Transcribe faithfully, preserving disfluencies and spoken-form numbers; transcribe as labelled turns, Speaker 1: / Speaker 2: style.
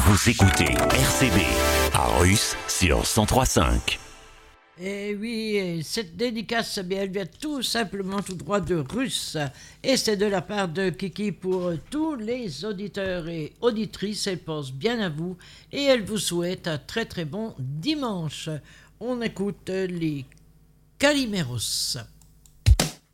Speaker 1: Vous écoutez R C B à Russe sur cent trois cinq.
Speaker 2: Et oui, cette dédicace, eh bien, elle vient tout simplement tout droit de Russe. Et c'est de la part de Kiki pour tous les auditeurs et auditrices. Elle pense bien à vous et elle vous souhaite un très très bon dimanche. On écoute les Calimeros.